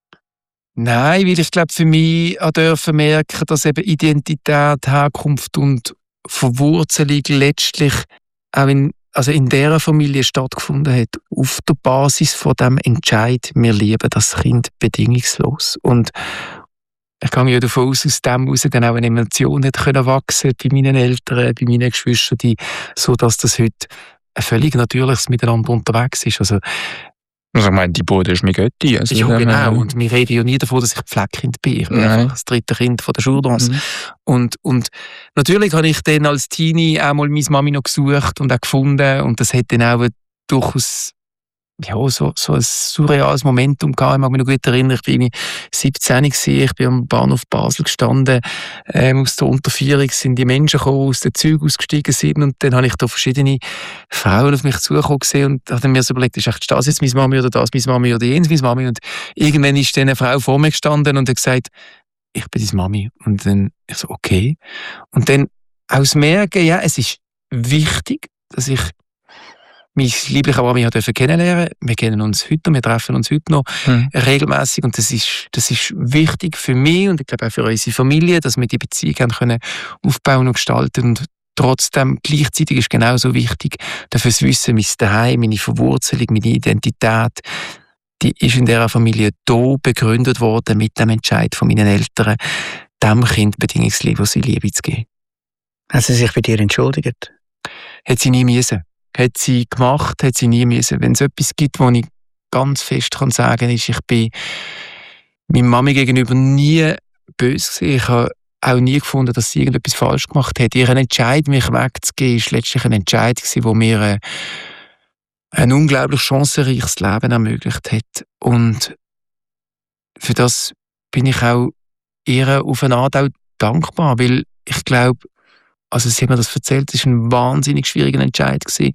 Nein, weil ich glaube, für mich auch dürfen merken, dass eben Identität, Herkunft und Verwurzelung letztlich auch in, also in dieser Familie stattgefunden hat, auf der Basis von dem Entscheid, wir lieben das Kind bedingungslos. Und ich gehe ja davon aus, aus dem heraus dann auch eine Emotion hat können wachsen bei meinen Eltern, bei meinen Geschwistern, die, so dass das heute ein völlig natürliches Miteinander unterwegs ist. Also, Also ich meine, die Bude ist mir Götti. Also, ja, ähm, genau. Und wir reden ja nie davon, dass ich Pflegekind bin. Ich bin Nein. einfach das dritte Kind von der Jourdance. Mhm. Und, und natürlich habe ich dann als Teenie auch mal meine Mami noch gesucht und auch gefunden. Und das hat dann auch durchaus ja, so, so ein surreales Momentum gehabt. Ich mag mich noch gut erinnern, ich war siebzehn gewesen, ich bin am Bahnhof Basel gestanden, ähm, aus der Unterführung sind die Menschen gekommen, aus den Zügen ausgestiegen sind und dann habe ich da verschiedene Frauen auf mich zugekommen gesehen und habe mir so überlegt, ist echt das jetzt meine Mami oder das meine Mami oder jenes meine Mami und irgendwann ist dann eine Frau vor mir gestanden und hat gesagt, ich bin deine Mami und dann ich so, okay. Und dann aus Merken, ja, es ist wichtig, dass ich meine liebliche Mami hat kennenlernen. Wir kennen uns heute noch, wir treffen uns heute noch Mhm. regelmäßig und das ist, das ist wichtig für mich und ich glaube auch für unsere Familie, dass wir die Beziehung haben können aufbauen und gestalten und trotzdem gleichzeitig ist genauso wichtig, dafür zu wissen, mein Zuhause, meine Verwurzelung, meine Identität, die ist in dieser Familie da begründet worden mit dem Entscheid von meinen Eltern, dem Kind bedingungslos Liebe zu geben. Hat sie sich bei dir entschuldigt? Hat sie nie müssen. Hat sie gemacht, hat sie nie müssen. Wenn es etwas gibt, wo ich ganz fest kann sagen, ist, ich bin meiner Mami gegenüber nie böse gewesen. Ich habe auch nie gefunden, dass sie irgendetwas falsch gemacht hat. Ihr Entscheid, mich wegzugeben, ist letztlich ein Entscheid gewesen, wo mir äh, ein unglaublich chancenreiches Leben ermöglicht hat. Und für das bin ich auch ihr auf eine Art auch dankbar, weil ich glaube, also sie hat mir das erzählt, es war ein wahnsinnig schwieriger Entscheid gewesen.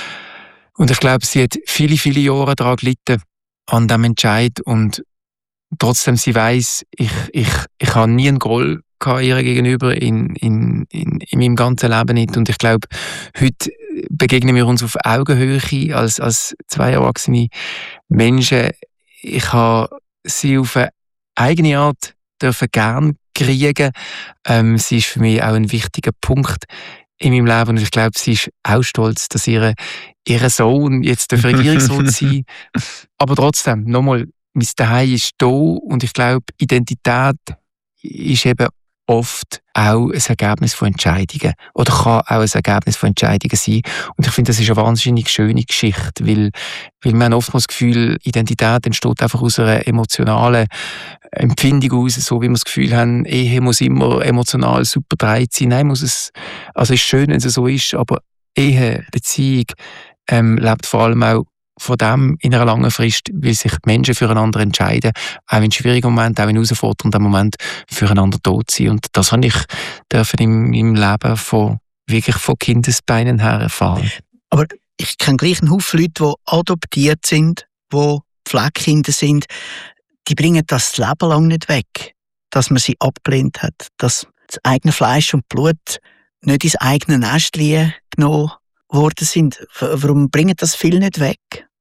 Und ich glaube, sie hat viele, viele Jahre daran gelitten, an diesem Entscheid. Und trotzdem, sie weiss, ich, ich, ich habe nie einen Groll gehabt ihr gegenüber in, in, in, in meinem ganzen Leben nicht. Und ich glaube, heute begegnen wir uns auf Augenhöhe als, als zwei erwachsene Menschen. Ich habe sie auf eine eigene Art dürfen gern kriegen. Ähm, sie ist für mich auch ein wichtiger Punkt in meinem Leben und ich glaube, sie ist auch stolz, dass ihre, ihre Sohn jetzt der Regierungsrat sein. Aber trotzdem, nochmal, mein Zuhause ist da und ich glaube, Identität ist eben oft auch ein Ergebnis von Entscheidungen oder kann auch ein Ergebnis von Entscheidungen sein. Und ich finde, das ist eine wahnsinnig schöne Geschichte, weil, weil man oftmals das Gefühl, Identität entsteht einfach aus einer emotionalen Empfindung aus, so wie wir das Gefühl haben, Ehe muss immer emotional super breit sein. Nein, muss es, also es ist schön, wenn es so ist, aber Ehe, Beziehung ähm, lebt vor allem auch von dem in einer langen Frist, weil sich die Menschen füreinander entscheiden, auch in schwierigen Momenten, auch in herausfordernden Momenten füreinander tot sein. Und das habe ich dürfen im, im Leben von, wirklich von Kindesbeinen her erfahren. Aber ich kenne gleich einen Haufen Leute, die adoptiert sind, die Pflegekinder sind. Die bringen das das Leben lang nicht weg, dass man sie abgelehnt hat, dass das eigene Fleisch und Blut nicht ins eigene Nestchen genommen worden sind. Warum bringen das viel nicht weg?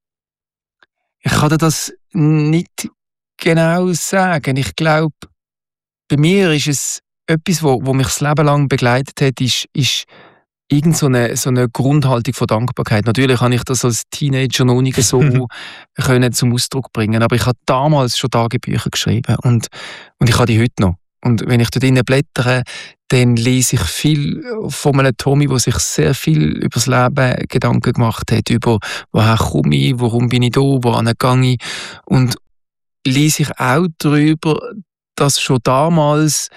Ich kann dir das nicht genau sagen. Ich glaube, bei mir ist es etwas, wo, wo mich das Leben lang begleitet hat, ist, ist irgend so eine, so eine Grundhaltung von Dankbarkeit. Natürlich habe ich das als Teenager noch nicht so können zum Ausdruck bringen, aber ich habe damals schon Tagebücher geschrieben und, und ich habe die heute noch. Und wenn ich dort drinnen blättere, dann lese ich viel von einem Tommy, der sich sehr viel über das Leben Gedanken gemacht hat, über woher komme ich, warum bin ich da, wohin gehe ich. Und lese ich auch darüber, dass schon damals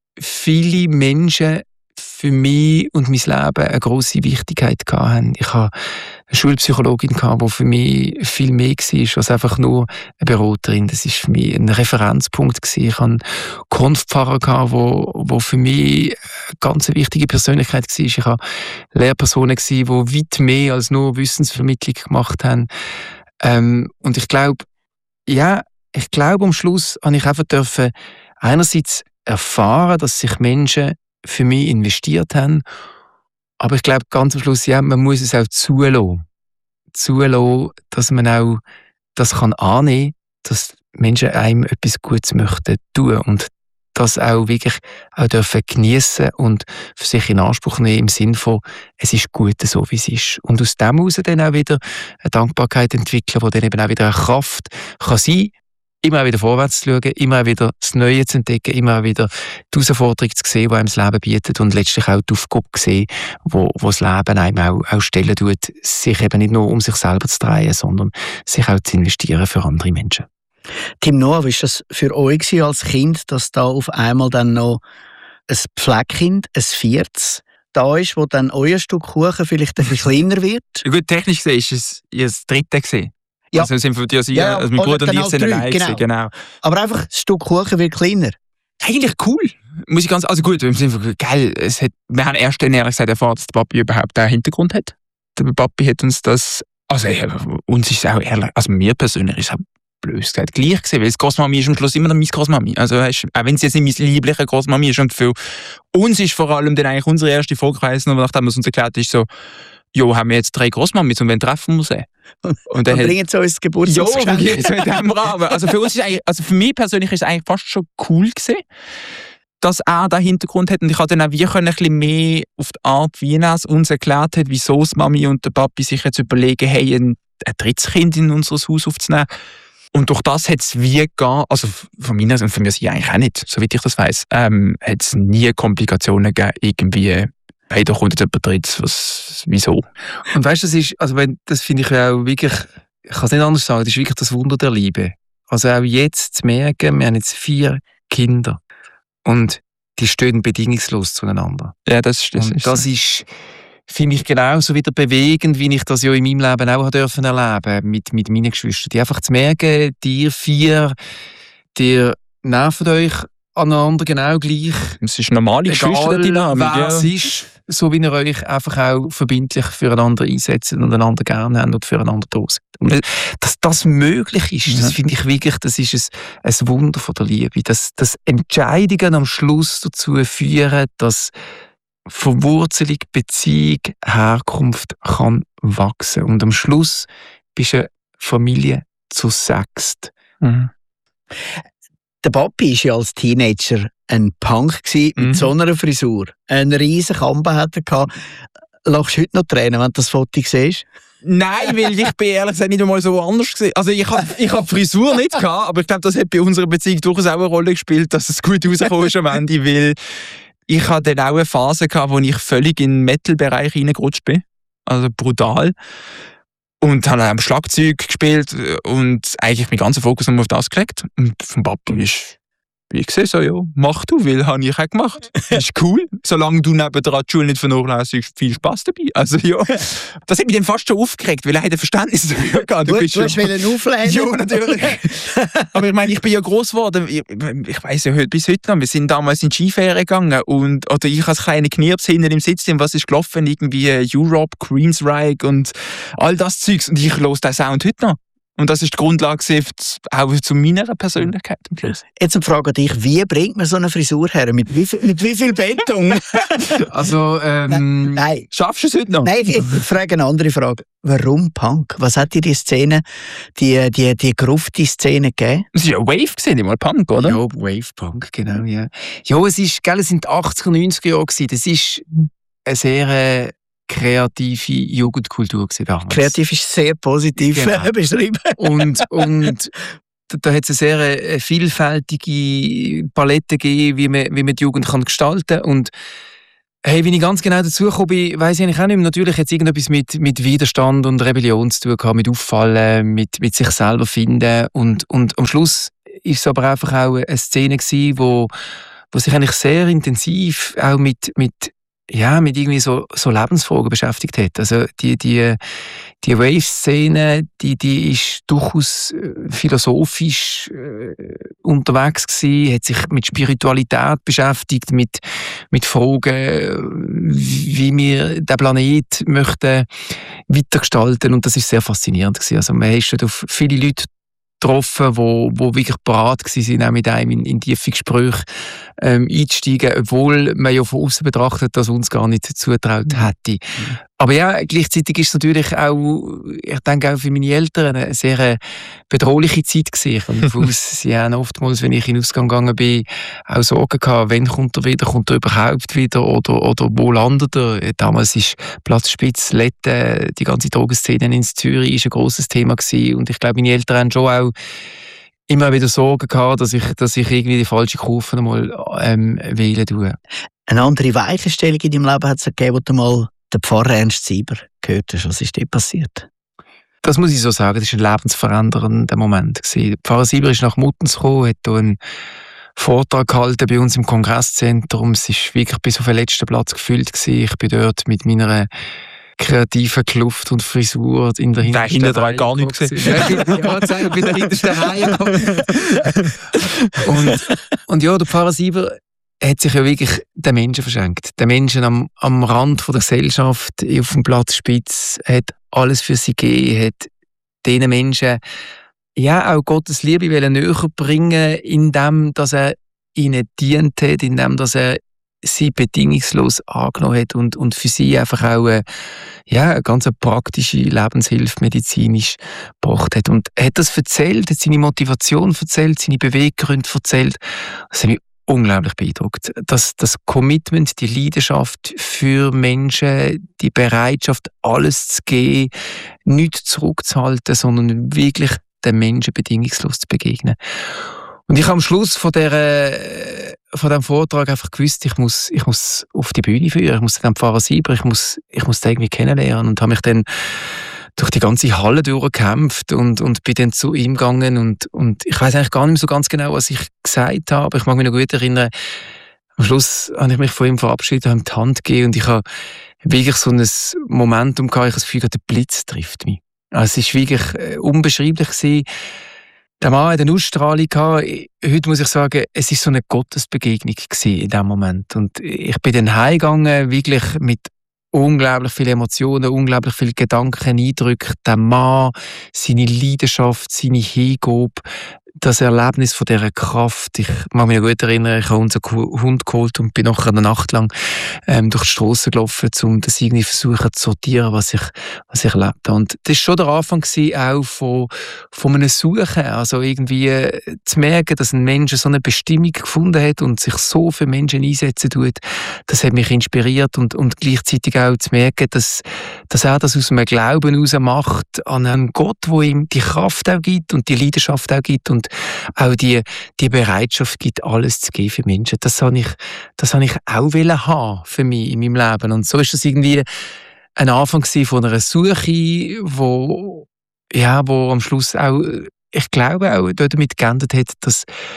viele Menschen für mich und mein Leben eine grosse Wichtigkeit hatten. Ich hatte eine Schulpsychologin, die für mich viel mehr war als einfach nur eine Beraterin. Das war für mich ein Referenzpunkt. Ich hatte einen Konfpfarrer, der für mich eine ganz wichtige Persönlichkeit war. Ich hatte Lehrpersonen, die weit mehr als nur Wissensvermittlung gemacht haben. Ähm, und ich glaube, ja, ich glaube, am Schluss habe ich einfach dürfen einerseits erfahren, dass sich Menschen für mich investiert haben. Aber ich glaube, ganz am Schluss, ja, man muss es auch zulassen. Zulassen, dass man auch das kann annehmen kann, dass Menschen einem etwas Gutes möchten tun und das auch wirklich auch dürfen geniessen und für sich in Anspruch nehmen im Sinne von, es ist gut so, wie es ist. Und aus dem heraus dann auch wieder eine Dankbarkeit entwickeln, die dann eben auch wieder eine Kraft kann sein, immer wieder vorwärts zu schauen, immer wieder das Neue zu entdecken, immer wieder die Herausforderung zu sehen, die einem das Leben bietet und letztlich auch die Aufgabe zu sehen, wo, wo das Leben einem auch, auch stellen tut, sich eben nicht nur um sich selber zu drehen, sondern sich auch zu investieren für andere Menschen. Tim Noah, wie war das für euch als Kind, dass da auf einmal dann noch ein Pflegekind, ein Viertes, da ist, wo dann euer Stück Kuchen vielleicht ein bisschen kleiner wird? Gut, technisch gesehen ist es das dritte gesehen. Ja. Also sind wir, also, ja, also mein Bruder und ich sind drei, allein genau. genau. Aber einfach das Stück Kuchen wird kleiner. Eigentlich cool. Muss ich ganz, also gut, im Sinne von, geil, es hat, wir haben erst dann ehrlich gesagt erfahren, dass der Papi überhaupt einen Hintergrund hat. Der Papi hat uns das, also ja, uns ist es auch ehrlich, also mir persönlich ist es auch blöd gesagt gleich gewesen, weil das Großmami ist am Schluss immer noch meine Großmami. Also weißt, auch wenn sie jetzt nicht meine liebliche Großmami ist und für uns ist vor allem dann eigentlich unsere erste Folge gewesen, und nachdem es uns erklärt ist, so, jo, haben wir jetzt drei Großmamis und wen treffen wir sie? Und dann bringen sie uns das Geburtstagsgeschenk. Ja, so in diesem Rahmen. Also für uns ist eigentlich, also für mich persönlich ist es eigentlich fast schon cool gewesen, dass er da Hintergrund hat und ich konnte dann auch wir können ein bisschen mehr auf die Art, wie er es uns erklärt hat, wieso das Mami und der Papi sich jetzt überlegen, hey, ein, ein drittes Kind in unser Haus aufzunehmen. Und durch das hat es wie gegeben, also von meiner und von mir sie eigentlich auch nicht, soweit ich das weiss, ähm, hat es nie Komplikationen gegeben, irgendwie. Hey, da kommt jetzt jemand drittes, was, wieso? Und weißt du, das ist, also wenn, das finde ich auch wirklich, ich kann es nicht anders sagen, das ist wirklich das Wunder der Liebe. Also auch jetzt zu merken, wir haben jetzt vier Kinder und die stehen bedingungslos zueinander. Ja, das, das und ist das so. ist, finde ich, genauso wieder bewegend, wie ich das ja in meinem Leben auch dürfen erleben mit, mit meinen Geschwistern. Die einfach zu merken, die vier, die nerven euch aneinander genau gleich. Es ist normale Geschwisterdynamik. Ja. Es ist, so wie ihr euch einfach auch verbindlich füreinander einsetzt und einander gerne habt und füreinander da seid. Und dass das möglich ist, ja. Das finde ich wirklich, das ist ein, ein Wunder von der Liebe. Dass, dass Entscheidungen am Schluss dazu führen, dass Verwurzelung, Beziehung, Herkunft kann wachsen. Und am Schluss bist du eine Familie zu sechst. Mhm. Der Papi war ja als Teenager ein Punk mit mhm. so einer Frisur. Eine riesige Kampe hatte er. Lachst du heute noch Tränen, wenn du das Foto siehst? Nein, weil ich bin ehrlich gesagt nicht einmal so anders gesehen. Also ich habe ich hab Frisur nicht gehabt, aber ich glaube, das hat bei unserer Beziehung durchaus auch eine Rolle gespielt, dass es gut rausgekommen ist am Ende, weil ich hatte dann auch eine Phase gehabt, wo ich völlig in den Metal-Bereich reingerutscht bin. Also brutal. Und habe am Schlagzeug gespielt und eigentlich meinen ganzen Fokus nur auf das gelegt. Und vom Papi ist Ich sehe so, ja, mach du, weil habe ich auch gemacht. Das ist cool. Solange du neben der Schule nicht vernachlässigst, viel Spaß dabei. Also ja, das hat mich dann fast schon aufgeregt, weil er hat ein Verständnis dafür gehabt. Du, Du, bist du hast schon... wollen auflehnen. Ja, natürlich. Aber ich meine, ich bin ja gross geworden. Ich, ich weiss ja heute, bis heute noch. Wir sind damals in die Skiferien gegangen und oder ich als kleine Knirps hinten im Sitz, was ist gelaufen? Irgendwie Europe, Queensryche und all das Zeugs. Und ich höre den Sound heute noch. Und das ist die Grundlage auch zu meiner Persönlichkeit. Jetzt eine Frage an dich. Wie bringt man so eine Frisur her? Mit wie viel, mit wie viel Beton? Also, ähm... Nein. Schaffst du es heute noch? Nein, ich frage eine andere Frage. Warum Punk? Was hat dir die Szene, die, die, die gerufte Szene gegeben? Es war ja Wave, gewesen, mal Punk, oder? Ja, Wave Punk, genau, ja. Ja, es ist, gell, es sind die achtziger, neunziger Jahre gewesen. Das ist eine sehr äh, kreative Jugendkultur gewesen damals. Kreativ ist sehr positiv Genau. beschrieben. Und, und da, da hat es eine sehr äh, vielfältige Palette gegeben, wie man, wie man die Jugend kann gestalten kann. Und hey, wie ich ganz genau dazugekommen bin, weiss ich eigentlich auch nicht mehr. Natürlich hat es irgendetwas mit, mit Widerstand und Rebellion zu tun gehabt, mit Auffallen, mit, mit sich selber finden. Und, und am Schluss war es aber einfach auch eine Szene gewesen, wo, wo sich eigentlich sehr intensiv auch mit, mit ja, mit irgendwie so, so Lebensfragen beschäftigt hat. Also die, die, die Wave-Szene, die, die ist durchaus philosophisch äh, unterwegs gewesen, hat sich mit Spiritualität beschäftigt, mit, mit Fragen, wie wir den Planet möchten weitergestalten. Und das ist sehr faszinierend gewesen. Also man ist dort auf viele Leute getroffen, wo, wo wirklich bereit waren, auch mit einem in, in tiefe Gespräche ähm, einzusteigen, obwohl man ja von außen betrachtet, dass uns gar nicht zutraut hätte. Mhm. Aber ja, gleichzeitig ist es natürlich auch, ich denke auch für meine Eltern, eine sehr äh, bedrohliche Zeit gewesen. Und sie haben oftmals, wenn ich in den Ausgang gegangen bin, auch Sorgen gehabt, wann kommt er wieder, kommt er überhaupt wieder oder, oder wo landet er? Damals ist Platzspitz, Lette, die ganze Drogenszene in Zürich ist ein grosses Thema gewesen. Und ich glaube, meine Eltern haben schon auch immer wieder Sorgen gehabt, dass ich, dass ich irgendwie die falsche Kurve einmal ähm, wählen tue. Eine andere Weichenstellung in deinem Leben hat es gegeben, wo du mal den Pfarrer Ernst Sieber gehört hast. Was ist dir passiert? Das muss ich so sagen, das war ein lebensverändernder Moment. Der Pfarrer Sieber ist nach Muttens gekommen, hat hier einen Vortrag gehalten bei uns im Kongresszentrum. Es war wirklich bis auf den letzten Platz gefüllt gewesen. Ich bin dort mit meiner kreativen Kluft und Frisur in der hintersten hinter drei gar nicht gesehen. Ja, ich bin der hinterste Reihe. und, und ja, der Pfarrer Sieber hat sich ja wirklich den Menschen verschenkt. Den Menschen am, am Rand von der Gesellschaft, auf dem Platz Spitz, hat alles für sie gegeben, hat diesen Menschen ja auch Gottes Liebe näher bringen, indem dass er ihnen dient hat, indem dass er sie bedingungslos angenommen hat und, und für sie einfach auch eine, ja, eine ganz praktische Lebenshilfe medizinisch gebracht hat. Und er hat das erzählt, hat seine Motivation erzählt, seine Beweggründe erzählt. Das hat mich unglaublich beeindruckt. Das, das Commitment, die Leidenschaft für Menschen, die Bereitschaft, alles zu geben, nichts zurückzuhalten, sondern wirklich den Menschen bedingungslos zu begegnen. Und ich habe am Schluss von, der, von diesem Vortrag einfach gewusst, ich muss, ich muss auf die Bühne führen, ich muss den Pfarrer Sieber, ich muss, ich muss den irgendwie kennenlernen und habe mich dann durch die ganze Halle durchgekämpft und, und bin dann zu ihm gegangen und, und ich weiß eigentlich gar nicht mehr so ganz genau, was ich gesagt habe, aber ich mag mich noch gut erinnern, am Schluss habe ich mich von ihm verabschiedet, habe ihm die Hand gegeben und ich habe wirklich so ein Momentum gehabt, ich habe das Gefühl, der Blitz trifft mich. Also es war wirklich unbeschreiblich gewesen. Der Mann hat eine Ausstrahlung gehabt. Heute muss ich sagen, es war so eine Gottesbegegnung gewesen in diesem Moment. Und ich bin dann heimgegangen, wirklich mit unglaublich vielen Emotionen, unglaublich vielen Gedanken, Eindrücken. Der Mann, seine Leidenschaft, seine Hingabe, das Erlebnis von dieser Kraft. Ich mag mich gut erinnern, ich habe unseren Hund geholt und bin nachher eine Nacht lang ähm, durch die Strasse gelaufen, um das irgendwie versuchen zu sortieren, was ich, was ich erlebt habe. Und das war schon der Anfang gewesen, auch von, von einem Suchen. Also irgendwie äh, zu merken, dass ein Mensch so eine Bestimmung gefunden hat und sich so für Menschen einsetzen tut, das hat mich inspiriert und, und gleichzeitig auch zu merken, dass, dass er das aus einem Glauben heraus macht an einen Gott, der ihm die Kraft auch gibt und die Leidenschaft auch gibt und auch die, die Bereitschaft gibt, alles zu geben für Menschen. Das habe ich, das habe ich auch wollen haben für mich in meinem Leben. Und so ist das irgendwie ein Anfang von einer Suche, wo, ja, wo am Schluss auch, ich glaube, auch damit geändert hat, dass,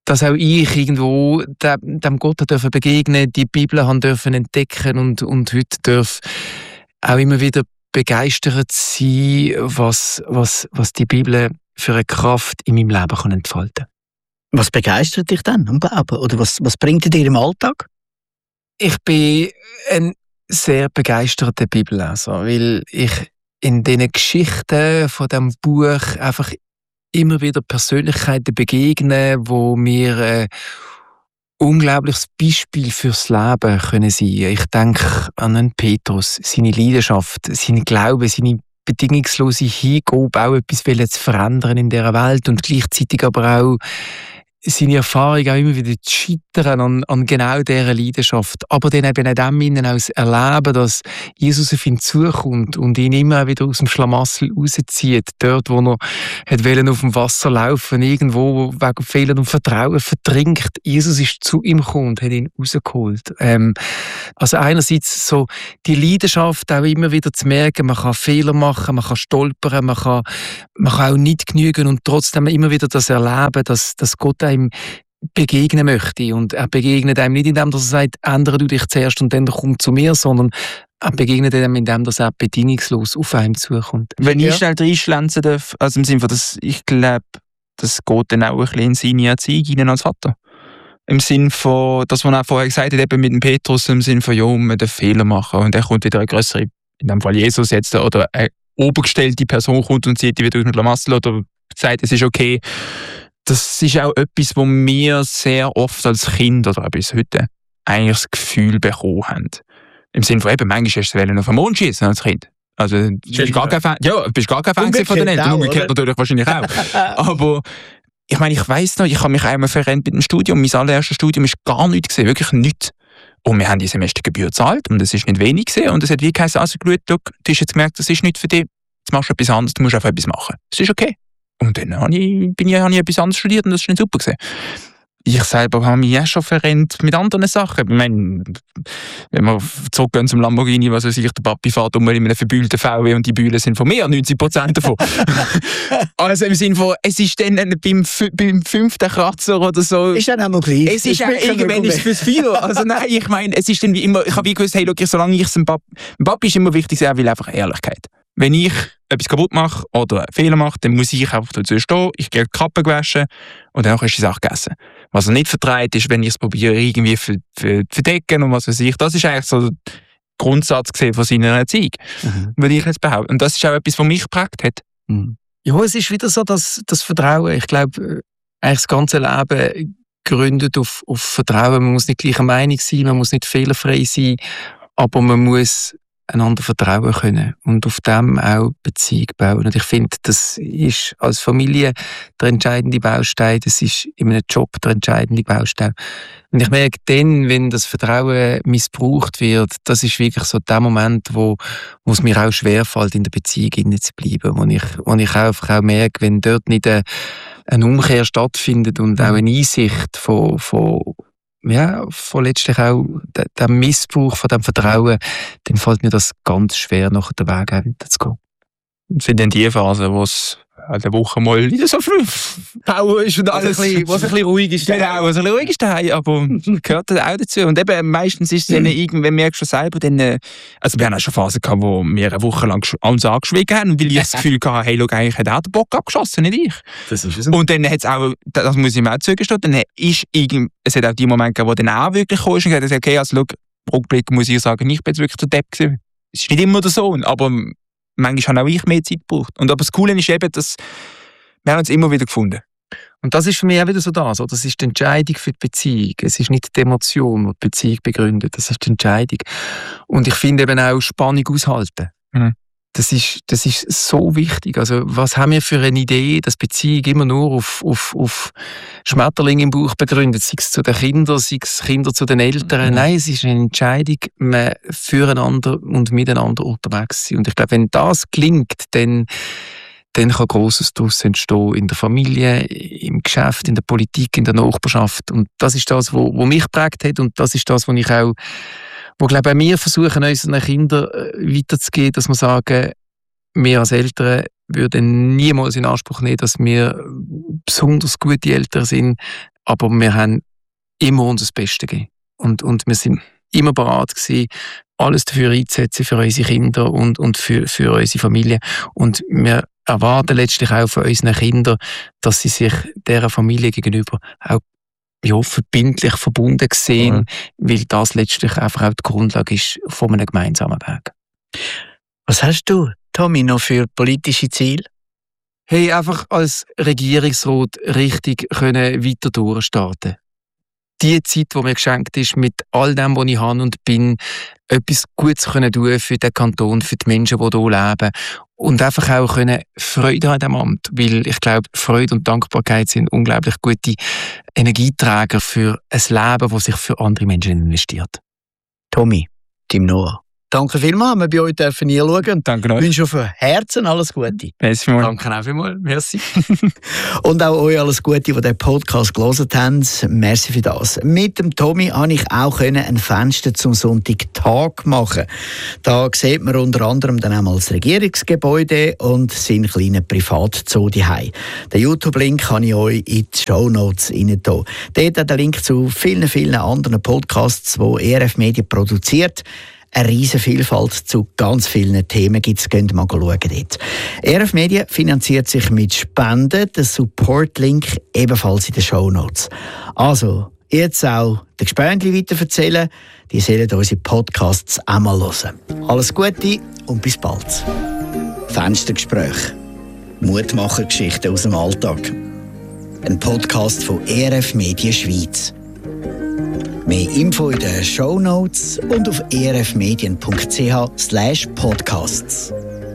dass auch ich irgendwo dem, dem Gott dürfen begegnen, die Bibel haben dürfen entdecken und, und heute darf auch immer wieder begeistert sein, was, was, was die Bibel für eine Kraft in meinem Leben kann entfalten. Was begeistert dich denn am Glauben? Oder was, was bringt dir im Alltag? Ich bin ein sehr begeisterter Bibelleser, weil ich in diesen Geschichten von diesem Buch einfach immer wieder Persönlichkeiten begegne, wo mir ein unglaubliches Beispiel fürs Leben können sein. Ich denke an einen Petrus, seine Leidenschaft, seinen Glauben, seine bedingungslose Hingabe, auch etwas zu verändern in dieser Welt und gleichzeitig aber auch seine Erfahrung auch immer wieder zu scheitern an, an genau dieser Leidenschaft. Aber dann eben auch dem Innen auch das Erleben, dass Jesus auf ihn zukommt und ihn immer wieder aus dem Schlamassel rauszieht. Dort, wo er hat wollen auf dem Wasser laufen, irgendwo wegen fehlendem Vertrauen vertrinkt. Jesus ist zu ihm gekommen und hat ihn rausgeholt. Ähm, also einerseits so die Leidenschaft auch immer wieder zu merken, man kann Fehler machen, man kann stolpern, man kann, man kann auch nicht genügen und trotzdem immer wieder das Erleben, dass, dass Gott einem begegnen möchte. Und er begegnet einem nicht, indem er sagt, ändere du dich zuerst und dann komm zu mir, sondern er begegnet einem, indem er bedingungslos auf einem zukommt. Wenn Ja. ich schnell reinschlänzen darf, also im Sinne von, dass ich glaube, das geht dann auch ein bisschen in seine Erziehung hinein als Vater. Im Sinne von, das, was er vorher gesagt hat, eben mit dem Petrus, im Sinne von, ja, man darf Fehler machen und dann kommt wieder eine größere, in dem Fall Jesus jetzt, oder eine obergestellte Person kommt und zieht die wieder aus dem Schlamassel oder sagt, es ist okay. Das ist auch etwas, wo wir sehr oft als Kind oder auch bis heute eigentlich das Gefühl bekommen haben. Im Sinne von eben, manchmal hast du es auf den Mond schießen als Kind. Also, du bist gar kein Fan, ja, du bist gar kein Fan von den Eltern. auch, Umgekehrt oder? natürlich wahrscheinlich auch. Aber ich meine, ich weiss noch, ich habe mich einmal verrennt mit dem Studium. Mein allererstes Studium war gar nichts gewesen, wirklich nichts. Und wir haben die Semestergebühr gezahlt und es war nicht wenig gewesen. Und es hat wie geheißen, also gut, du hast jetzt gemerkt, das ist nicht für dich, jetzt machst du etwas anderes, du musst einfach etwas machen. Das ist okay. Und dann habe ich, bin ich, habe ich etwas anderes studiert und das war nicht super gewesen. Ich selber habe mich auch schon verrennt mit anderen Sachen. Ich meine, wenn wir zurückgehen zum Lamborghini, was weiß ich, der Papi fährt um in einem verbühlten V W und die Bühlen sind von mir, neunzig Prozent davon. Also im Sinne von, es ist dann beim, beim fünften Kratzer oder so. Ist dann auch noch gleich. Es ist auch, irgendwann ist es fürs viel. Also nein, ich meine, es ist dann wie immer, ich habe wie gewusst, hey, look, solange ich es dem Papi, dem Papi ist immer wichtig, er will einfach Ehrlichkeit. Wenn ich etwas kaputt mache oder einen Fehler mache, dann muss ich einfach dazu stehen, ich gehe die Kappe gewaschen und dann ist die Sache gegessen. Was er nicht vertreibt, ist, wenn ich es probiere, irgendwie zu verdecken und was weiß ich. Das ist eigentlich so der Grundsatz von seiner Erziehung, Mhm. würde ich jetzt behaupten. Und das ist auch etwas, was mich geprägt hat. Mhm. Ja, es ist wieder so, dass das Vertrauen, ich glaube, eigentlich das ganze Leben gründet auf, auf Vertrauen. Man muss nicht gleicher Meinung sein, man muss nicht fehlerfrei sein, aber man muss einander vertrauen können und auf dem auch Beziehung bauen. Und ich finde, das ist als Familie der entscheidende Baustein, das ist in einem Job der entscheidende Baustein. Und ich merke dann, wenn das Vertrauen missbraucht wird, das ist wirklich so der Moment, wo, wo es mir auch schwerfällt, in der Beziehung innen zu bleiben. Wo ich, wo ich auch, einfach auch merke, wenn dort nicht eine, eine Umkehr stattfindet und auch eine Einsicht von, von ja, von letztlich auch der, der Missbrauch von dem Vertrauen, dann fällt mir das ganz schwer, nach den Weg auch weiterzugehen. Das sind dann die Phasen, wo es eine Woche mal wieder so viel Power ist und alles. Was ein bisschen, was ein bisschen ruhig ist. Genau, was ein bisschen ruhig ist daheim, aber gehört auch dazu. Und eben, meistens ist es dann irgendwann, merkst du schon selber, dann, äh, also wir haben auch schon Phasen gehabt, wo wir eine Woche lang uns angeschwiegen haben, weil ich das Gefühl hatte, hey, schau, eigentlich hat er den Bock abgeschossen, nicht ich. Das ist es. Und dann hat es auch, das muss ich mir auch zugestehen, dann ist irgend, es hat auch die Momente gegeben, wo dann auch wirklich kam und gesagt, okay, also schau, Rückblick muss ich sagen, ich bin jetzt wirklich der Depp gewesen. Es ist nicht immer der Sohn, aber manchmal habe auch ich mehr Zeit gebraucht. Und aber das Coole ist eben, dass wir haben uns immer wieder gefunden. Und das ist für mich auch wieder so das, oder? Das ist die Entscheidung für die Beziehung. Es ist nicht die Emotion, die die Beziehung begründet, das ist die Entscheidung. Und ich finde eben auch Spannung aushalten. Mhm. Das ist, das ist so wichtig. Also, was haben wir für eine Idee, dass Beziehung immer nur auf, auf, auf Schmetterlinge im Bauch begründet, sei es zu den Kindern, sei es Kinder zu den Eltern. Mhm. Nein, es ist eine Entscheidung, man füreinander und miteinander unterwegs sein. Und ich glaube, wenn das gelingt, dann, dann kann Grosses daraus entstehen in der Familie, im Geschäft, in der Politik, in der Nachbarschaft. Und das ist das, was mich geprägt hat und das ist das, was ich auch wo, glaube ich, wir versuchen, unseren Kindern weiterzugeben, dass wir sagen, wir als Eltern würden niemals in Anspruch nehmen, dass wir besonders gute Eltern sind. aber wir haben immer unser Bestes gegeben. Und, und wir sind immer bereit gewesen, alles dafür einzusetzen für unsere Kinder und, und für, für unsere Familie. Und wir erwarten letztlich auch von unseren Kindern, dass sie sich dieser Familie gegenüber auch ja, verbindlich verbunden sehen, mhm. weil das letztlich einfach auch die Grundlage ist von einem gemeinsamen Weg. Was hast du, Tommy, noch für politische Ziele? Hey, einfach als Regierungsrat richtig können weiter durchstarten. Die Zeit, die mir geschenkt ist, mit all dem, was ich habe und bin, etwas Gutes können tun für den Kanton, für die Menschen, die hier leben. Und einfach auch können Freude haben an diesem Amt. Weil ich glaube, Freude und Dankbarkeit sind unglaublich gute Energieträger für ein Leben, das sich für andere Menschen investiert. Tommy, Team Noah. Danke vielmals, haben wir bei euch dürfen hinschauen. Danke euch. Ich wünsche von Herzen alles Gute. Merci mal. Danke auch vielmals. Merci. Und auch euch alles Gute, die den Podcast gelesen haben. Merci für das. Mit dem Tommy konnte ich auch ein Fenster zum Sonntagtag machen. Da sieht man unter anderem dann auch mal das Regierungsgebäude und seinen kleinen Privatzoo daheim. Den YouTube-Link kann ich euch in die Shownotes rein tun. Dort hat der Link zu vielen, vielen anderen Podcasts, die E R F Media produziert. Eine riesige Vielfalt zu ganz vielen Themen gibt es. Könnt ihr mal schauen dort. E R F Media finanziert sich mit Spenden. Der Support-Link ebenfalls in den Shownotes. Also, jetzt auch den Gespöntchen weiterverzählen. Die sollen unsere Podcasts auch mal hören. Alles Gute und bis bald. Fenstergespräch. Mutmachergeschichten aus dem Alltag. Ein Podcast von E R F Media Schweiz. Mehr Info in den Shownotes und auf e r f medien punkt c h slash podcasts.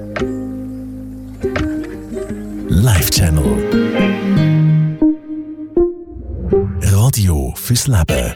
Live Channel. Radio fürs Leben.